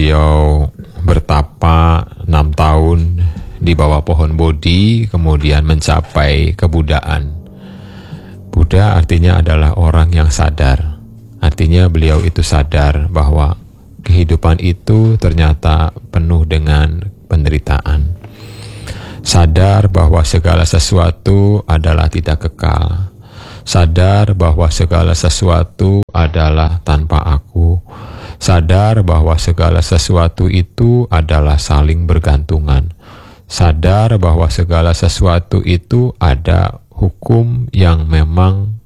beliau bertapa 6 tahun di bawah pohon Bodhi, kemudian mencapai kebudaan. Buddha artinya adalah orang yang sadar. Artinya beliau itu sadar bahwa kehidupan itu ternyata penuh dengan penderitaan. Sadar bahwa segala sesuatu adalah tidak kekal. Sadar bahwa segala sesuatu adalah tanpa aku. Sadar bahwa segala sesuatu itu adalah saling bergantungan. Sadar bahwa segala sesuatu itu ada hukum yang memang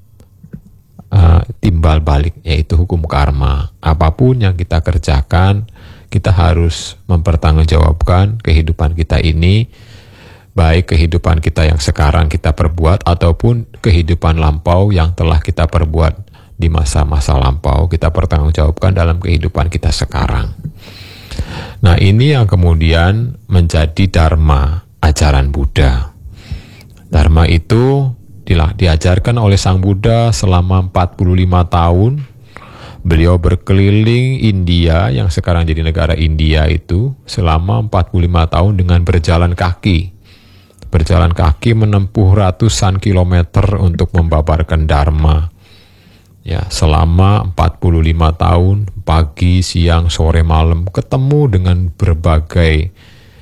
timbal balik, yaitu hukum karma. Apapun yang kita kerjakan, kita harus mempertanggungjawabkan kehidupan kita ini, baik kehidupan kita yang sekarang kita perbuat ataupun kehidupan lampau yang telah kita perbuat di masa-masa lampau, kita pertanggungjawabkan dalam kehidupan kita sekarang. Nah, ini yang kemudian menjadi dharma, ajaran Buddha. Dharma itu diajarkan oleh Sang Buddha selama 45 tahun. Beliau berkeliling India, yang sekarang jadi negara India itu, selama 45 tahun dengan berjalan kaki. Berjalan kaki menempuh ratusan kilometer untuk membabarkan Dharma. Ya, selama 45 tahun, pagi, siang, sore, malam, ketemu dengan berbagai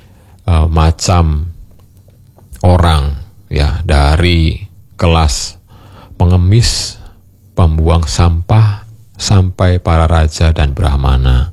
macam orang, ya, dari kelas pengemis, pembuang sampah, sampai para raja dan brahmana.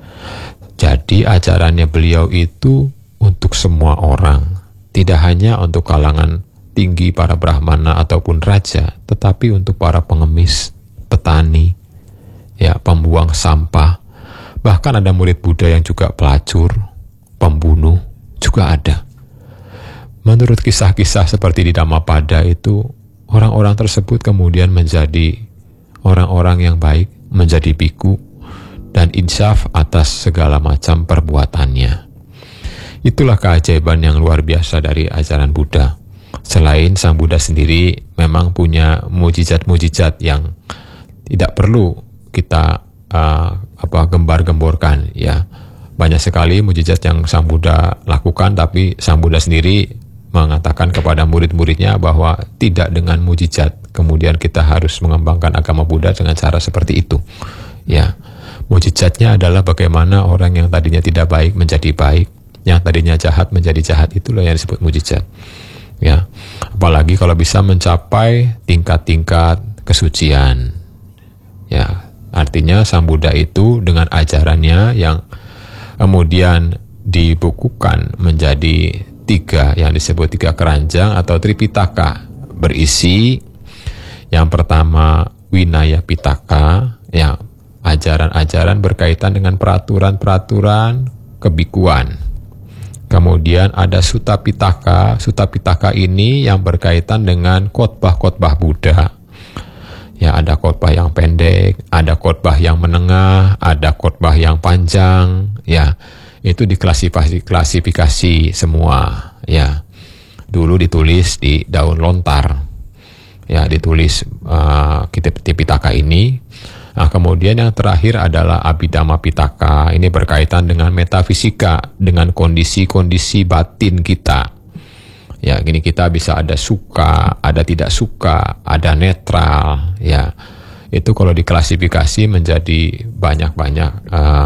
Jadi ajarannya beliau itu untuk semua orang. Tidak hanya untuk kalangan tinggi para brahmana ataupun raja, tetapi untuk para pengemis, petani, ya, pembuang sampah. Bahkan ada murid Buddha yang juga pelacur, pembunuh, juga ada. Menurut kisah-kisah seperti di Dhammapada itu, orang-orang tersebut kemudian menjadi orang-orang yang baik, menjadi biku, dan insaf atas segala macam perbuatannya. Itulah keajaiban yang luar biasa dari ajaran Buddha. Selain Sang Buddha sendiri memang punya mujizat-mujizat yang tidak perlu kita gembar-gemborkan, ya. Banyak sekali mujizat yang Sang Buddha lakukan, tapi Sang Buddha sendiri mengatakan kepada murid-muridnya bahwa tidak dengan mujizat kemudian kita harus mengembangkan agama Buddha dengan cara seperti itu. Ya, mujizatnya adalah bagaimana orang yang tadinya tidak baik menjadi baik, yang tadinya jahat menjadi jahat, itulah yang disebut mujizat. Ya, apalagi kalau bisa mencapai tingkat-tingkat kesucian. Ya, artinya Sang Buddha itu dengan ajarannya yang kemudian dibukukan menjadi 3 yang disebut 3 keranjang atau Tripitaka, berisi yang pertama Winaya Pitaka, ya, ajaran-ajaran berkaitan dengan peraturan-peraturan kebikuan. Kemudian ada Sutta Pitaka. Sutta Pitaka ini yang berkaitan dengan khotbah-khotbah Buddha. Ya, ada khotbah yang pendek, ada khotbah yang menengah, ada khotbah yang panjang, ya. Itu diklasifikasi semua, ya. Dulu ditulis di daun lontar, ya, ditulis kitab Tipitaka ini. Nah, kemudian yang terakhir adalah Abhidhamma Pitaka. Ini berkaitan dengan metafisika, dengan kondisi-kondisi batin kita. Ya, gini, kita bisa ada suka, ada tidak suka, ada netral, ya. Itu kalau diklasifikasi menjadi banyak-banyak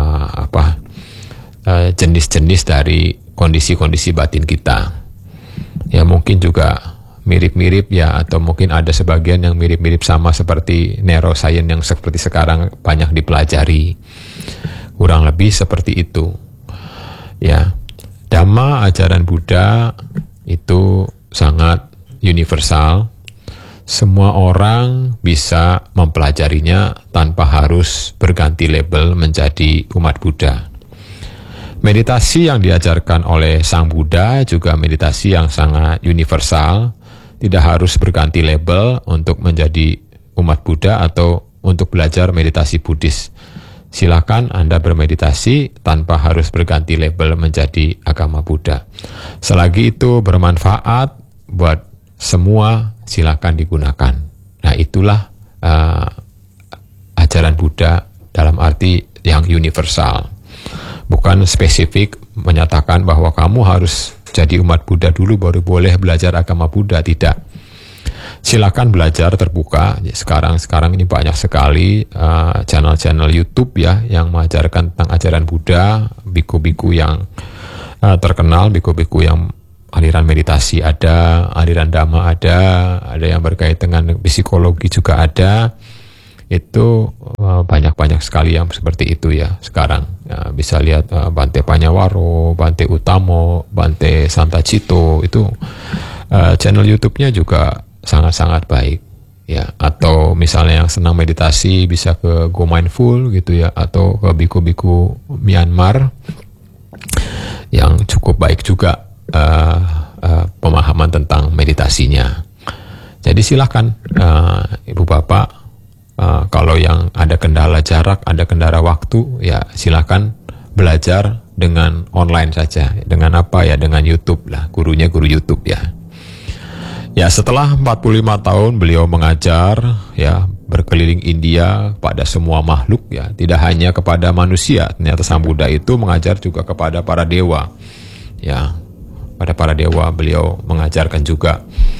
jenis-jenis dari kondisi-kondisi batin kita. Ya, mungkin juga mirip-mirip, ya, atau mungkin ada sebagian yang mirip-mirip sama seperti neuroscience yang seperti sekarang banyak dipelajari. Kurang lebih seperti itu. Ya, Dhamma ajaran Buddha itu sangat universal. Semua orang bisa mempelajarinya tanpa harus berganti label menjadi umat Buddha. Meditasi yang diajarkan oleh Sang Buddha juga meditasi yang sangat universal. Tidak harus berganti label untuk menjadi umat Buddha atau untuk belajar meditasi Buddhis. Silakan Anda bermeditasi tanpa harus berganti label menjadi agama Buddha. Selagi itu bermanfaat buat semua, silakan digunakan. Nah, itulah ajaran Buddha dalam arti yang universal. bukan spesifik menyatakan bahwa kamu harus jadi umat Buddha dulu baru boleh belajar agama Buddha, tidak. Silakan belajar terbuka. Sekarang ini banyak sekali channel-channel YouTube ya yang mengajarkan tentang ajaran Buddha, biku-biku yang terkenal, biku-biku yang aliran meditasi ada, aliran Dhamma ada yang berkaitan dengan psikologi juga ada. Itu banyak sekali yang seperti itu ya sekarang. Bisa lihat Bante Panyawaro, Bante Utamo, Bante Santacito, itu channel YouTube-nya juga sangat-sangat baik ya. Atau misalnya yang senang meditasi bisa ke Go Mindful gitu ya, atau ke biku-biku Myanmar yang cukup baik juga pemahaman tentang meditasinya. Jadi silakan Ibu Bapak, kalau yang ada kendala jarak, ada kendala waktu, ya silakan belajar dengan online saja. Dengan apa ya? Dengan YouTube lah, gurunya guru YouTube ya. Ya, setelah 45 tahun beliau mengajar ya, berkeliling India pada semua makhluk ya, tidak hanya kepada manusia. Ternyata Sang Buddha itu mengajar juga kepada para dewa. Ya, pada para dewa beliau mengajarkan juga.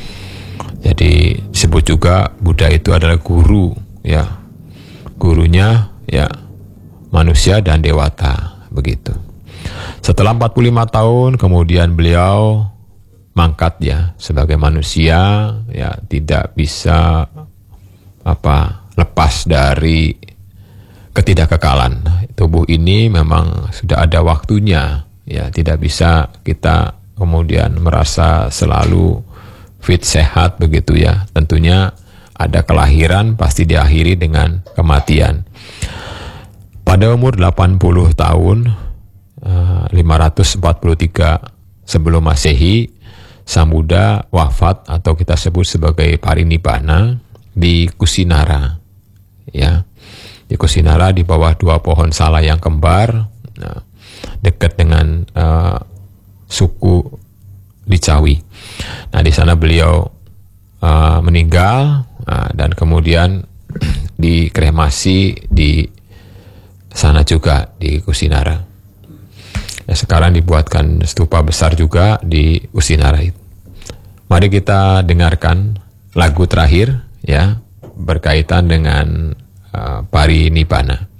Jadi disebut juga Buddha itu adalah guru ya. Gurunya ya manusia dan dewata, begitu. Setelah 45 tahun kemudian beliau mangkat ya sebagai manusia ya, tidak bisa lepas dari ketidakkekalan. Tubuh ini memang sudah ada waktunya ya, tidak bisa kita kemudian merasa selalu fit sehat begitu ya. Tentunya ada kelahiran, pasti diakhiri dengan kematian. Pada umur 80 tahun 543 sebelum Masehi, Sang Buddha wafat atau kita sebut sebagai parinibbana di Kusinara ya. Di Kusinara di bawah 2 pohon sala yang kembar, dekat dengan suku Licawi. Nah, di sana beliau meninggal dan kemudian dikremasi di sana juga di Kusinara. Ya, sekarang dibuatkan stupa besar juga di Kusinara itu. Mari kita dengarkan lagu terakhir ya, berkaitan dengan parinibbana.